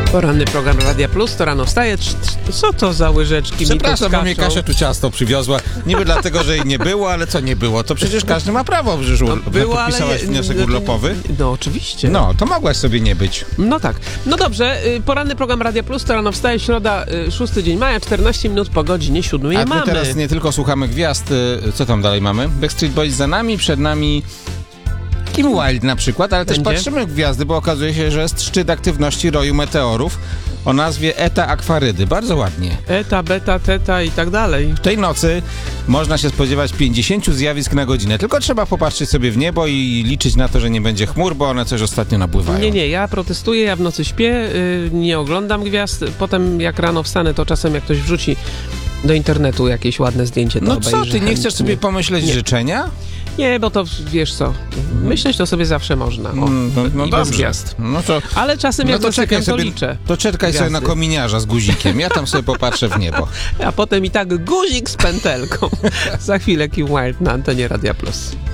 Poranny program Radia Plus, to rano wstaje. Co to za łyżeczki? Przepraszam, mi bo mnie Kasia tu ciasto przywiozła. Niby dlatego, że jej nie było, ale co nie było? To przecież każdy ma prawo, że podpisałaś wniosek urlopowy. No oczywiście. No, to mogłaś sobie nie być. No tak. No dobrze, poranny program Radia Plus, to rano wstaje, środa, 6 dzień maja, 14 minut po godzinie 7. A my teraz nie tylko słuchamy gwiazd, co tam dalej mamy? Backstreet Boys za nami, przed nami Kim Wilde na przykład, ale też patrzymy w gwiazdy, bo okazuje się, że jest szczyt aktywności roju meteorów o nazwie Eta Aquarydy. Bardzo ładnie. Eta, beta, teta i tak dalej. W tej nocy można się spodziewać 50 zjawisk na godzinę. Tylko trzeba popatrzeć sobie w niebo i liczyć na to, że nie będzie chmur, bo one coś ostatnio napływają. Nie, ja protestuję, ja w nocy śpię, nie oglądam gwiazd. Potem jak rano wstanę, to czasem jak ktoś wrzuci do internetu jakieś ładne zdjęcie, to no obejrzę. Co, ty nie chcesz sobie pomyśleć życzenia? Nie, bo to wiesz co, myśleć to sobie zawsze można. O, i bez gwiazd. No to, ale czasem jak zasypiam, to liczę. To czekaj sobie na kominiarza z guzikiem. Ja tam sobie popatrzę w niebo. A potem i tak guzik z pętelką. Za chwilę Kim Wilde na antenie Radia Plus.